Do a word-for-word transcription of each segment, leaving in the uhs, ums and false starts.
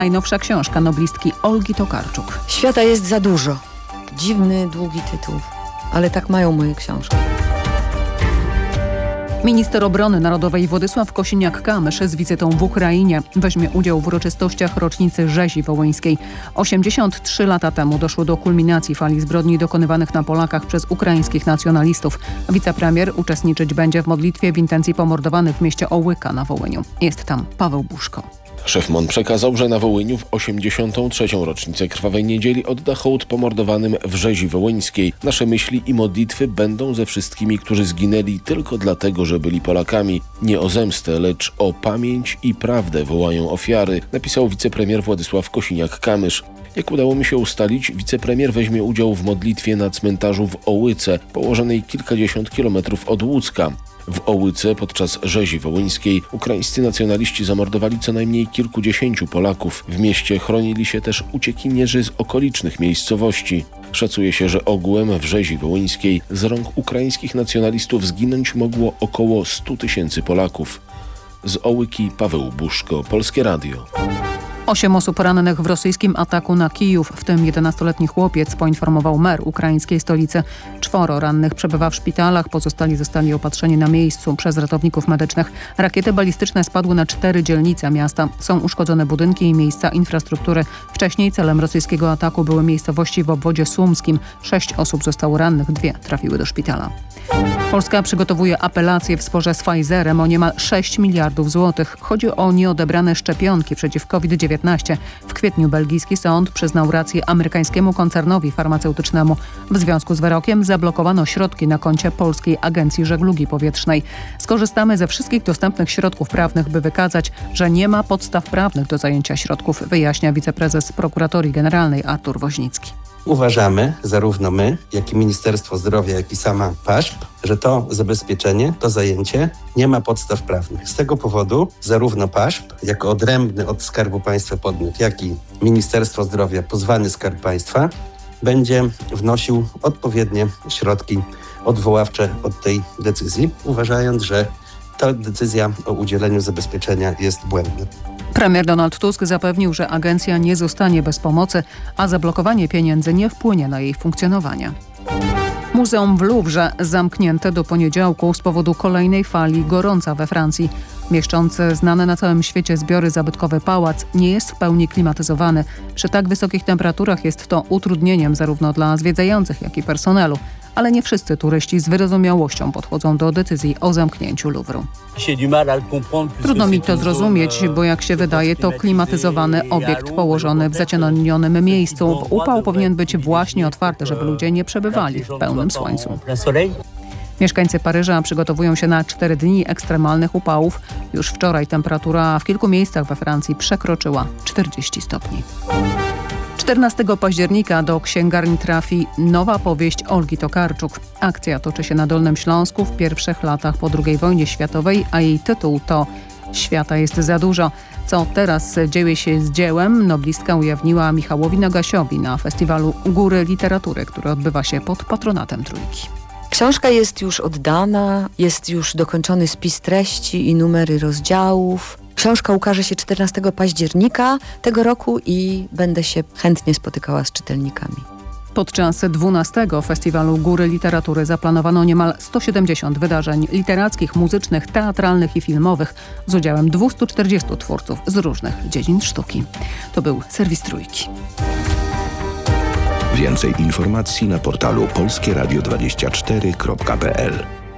Najnowsza książka noblistki Olgi Tokarczuk. Świata jest za dużo. Dziwny, długi tytuł, ale tak mają moje książki. Minister Obrony Narodowej Władysław Kosiniak-Kamysz z wizytą w Ukrainie weźmie udział w uroczystościach rocznicy rzezi wołyńskiej. osiemdziesiąt trzy lata temu doszło do kulminacji fali zbrodni dokonywanych na Polakach przez ukraińskich nacjonalistów. Wicepremier uczestniczyć będzie w modlitwie w intencji pomordowanych w mieście Ołyka na Wołyniu. Jest tam Paweł Buszko. Szef M O N przekazał, że na Wołyniu w osiemdziesiątą trzecią rocznicę Krwawej Niedzieli odda hołd pomordowanym w rzezi wołyńskiej. Nasze myśli i modlitwy będą ze wszystkimi, którzy zginęli tylko dlatego, że byli Polakami. Nie o zemstę, lecz o pamięć i prawdę wołają ofiary, napisał wicepremier Władysław Kosiniak-Kamysz. Jak udało mi się ustalić, wicepremier weźmie udział w modlitwie na cmentarzu w Ołyce, położonej kilkadziesiąt kilometrów od Łódzka. W Ołyce podczas rzezi wołyńskiej ukraińscy nacjonaliści zamordowali co najmniej kilkudziesięciu Polaków. W mieście chronili się też uciekinierzy z okolicznych miejscowości. Szacuje się, że ogółem w rzezi wołyńskiej z rąk ukraińskich nacjonalistów zginąć mogło około stu tysięcy Polaków. Z Ołyki Paweł Buszko, Polskie Radio. Osiem osób rannych w rosyjskim ataku na Kijów, w tym jedenastoletni chłopiec, poinformował mer ukraińskiej stolicy. Czworo rannych przebywa w szpitalach, pozostali zostali opatrzeni na miejscu przez ratowników medycznych. Rakiety balistyczne spadły na cztery dzielnice miasta. Są uszkodzone budynki i miejsca infrastruktury. Wcześniej celem rosyjskiego ataku były miejscowości w obwodzie sumskim. Sześć osób zostało rannych, dwie trafiły do szpitala. Polska przygotowuje apelację w sporze z Pfizerem o niemal sześć miliardów złotych. Chodzi o nieodebrane szczepionki przeciw kowid dziewiętnaście. W kwietniu belgijski sąd przyznał rację amerykańskiemu koncernowi farmaceutycznemu. W związku z wyrokiem zablokowano środki na koncie Polskiej Agencji Żeglugi Powietrznej. Skorzystamy ze wszystkich dostępnych środków prawnych, by wykazać, że nie ma podstaw prawnych do zajęcia środków, wyjaśnia wiceprezes Prokuratorii Generalnej Artur Woźnicki. Uważamy, zarówno my, jak i Ministerstwo Zdrowia, jak i sama P A Ż P, że to zabezpieczenie, to zajęcie nie ma podstaw prawnych. Z tego powodu zarówno P A Ż P, jako odrębny od Skarbu Państwa podmiot, jak i Ministerstwo Zdrowia, pozwany Skarb Państwa, będzie wnosił odpowiednie środki odwoławcze od tej decyzji, uważając, że ta decyzja o udzieleniu zabezpieczenia jest błędna. Premier Donald Tusk zapewnił, że agencja nie zostanie bez pomocy, a zablokowanie pieniędzy nie wpłynie na jej funkcjonowanie. Muzeum w Luwrze zamknięte do poniedziałku z powodu kolejnej fali gorąca we Francji. Mieszczący znane na całym świecie zbiory zabytkowy pałac nie jest w pełni klimatyzowany. Przy tak wysokich temperaturach jest to utrudnieniem zarówno dla zwiedzających, jak i personelu. Ale nie wszyscy turyści z wyrozumiałością podchodzą do decyzji o zamknięciu Luwru. Trudno mi to zrozumieć, bo jak się wydaje, to klimatyzowany obiekt położony w zacienionionym miejscu. W upał powinien być właśnie otwarty, żeby ludzie nie przebywali w pełnym słońcu. Mieszkańcy Paryża przygotowują się na cztery dni ekstremalnych upałów. Już wczoraj temperatura w kilku miejscach we Francji przekroczyła czterdzieści stopni. czternastego października do księgarni trafi nowa powieść Olgi Tokarczuk. Akcja toczy się na Dolnym Śląsku w pierwszych latach po drugiej wojnie światowej, a jej tytuł to Świata jest za dużo. Co teraz dzieje się z dziełem, noblistka ujawniła Michałowi Nagasiowi na festiwalu Góry Literatury, który odbywa się pod patronatem Trójki. Książka jest już oddana, jest już dokończony spis treści i numery rozdziałów. Książka ukaże się czternastego października tego roku i będę się chętnie spotykała z czytelnikami. Podczas dwunastego Festiwalu Góry Literatury zaplanowano niemal sto siedemdziesiąt wydarzeń literackich, muzycznych, teatralnych i filmowych z udziałem dwustu czterdziestu twórców z różnych dziedzin sztuki. To był serwis Trójki. Więcej informacji na portalu polskie radio dwadzieścia cztery kropka p l.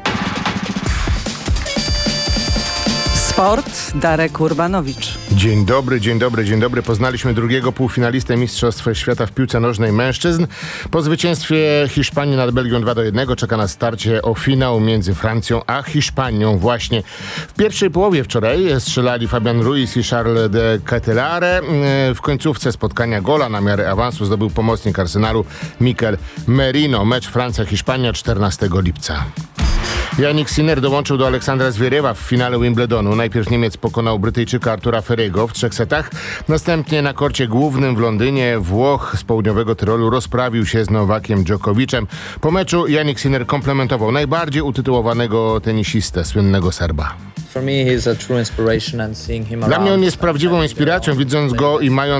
Sport, Darek Urbanowicz. Dzień dobry, dzień dobry, dzień dobry. Poznaliśmy drugiego półfinalistę Mistrzostw Świata w piłce nożnej mężczyzn. Po zwycięstwie Hiszpanii nad Belgią dwa do jednego czeka na starcie o finał między Francją a Hiszpanią. Właśnie w pierwszej połowie wczoraj strzelali Fabian Ruiz i Charles de Ketelaere. W końcówce spotkania gola na miarę awansu zdobył pomocnik Arsenalu Mikel Merino. Mecz Francja-Hiszpania czternastego lipca. Jannik Sinner dołączył do Aleksandra Zwieriewa w finale Wimbledonu. Najpierw Niemiec pokonał Brytyjczyka Artura Ferriego w trzech setach. Następnie na korcie głównym w Londynie Włoch z południowego Tyrolu rozprawił się z Nowakiem Dżokowicem. Po meczu Jannik Sinner komplementował najbardziej utytułowanego tenisistę, słynnego Serba. Dla mnie on jest prawdziwą inspiracją, widząc go i mając